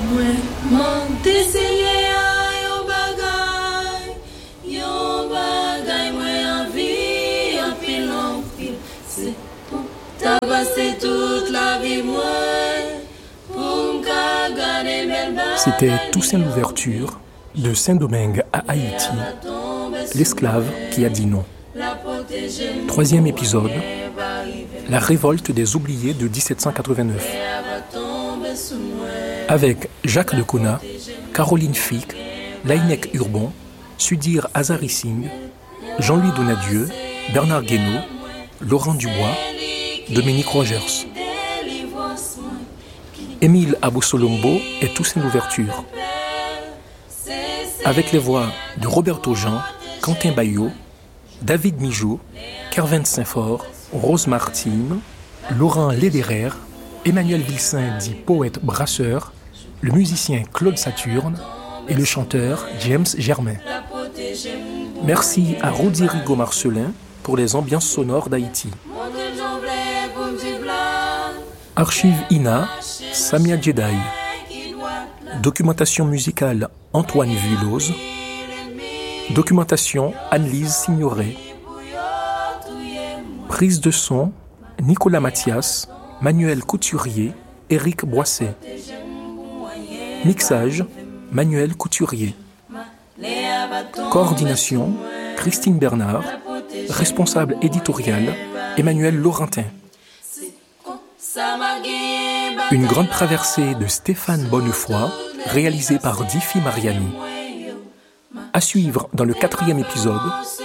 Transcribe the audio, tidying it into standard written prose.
Mwen monte seye yo bagay mwen anvi an pil, c'est pour tabasser toute la vie mwen, pour m'ka gade bel bagay. C'était Toussaint Louverture, de Saint-Domingue à Haïti, l'esclave qui a dit non. Troisième épisode, la révolte des oubliés de 1789. Avec Jacques Leconat, Caroline Fick, Laïnek Urbon, Sudir Azari Singh, Jean-Louis Donadieu, Bernard Guénaud, Laurent Dubois, Dominique Rogers. Émile Abou-Solombo et Toussaint Louverture. Avec les voix de Roberto Jean, Quentin Baillot, David Mijaud, Kervin Saint-Fort, Rose Martine, Laurent Lederer, Emmanuel Vilsain dit poète brasseur, le musicien Claude Saturne et le chanteur James Germain. Merci à Rodrigo Marcelin pour les ambiances sonores d'Haïti. Archive INA, Samia Djedaï. Documentation musicale Antoine Vuilloz. Documentation Anne-Lise Signoret. Prise de son Nicolas Mathias, Manuel Couturier, Éric Boisset. Mixage Manuel Couturier. Coordination Christine Bernard. Responsable éditorial Emmanuel Laurentin. Une grande traversée de Stéphane Bonnefoy, réalisée par Diffie Mariani. À suivre dans le 4e épisode,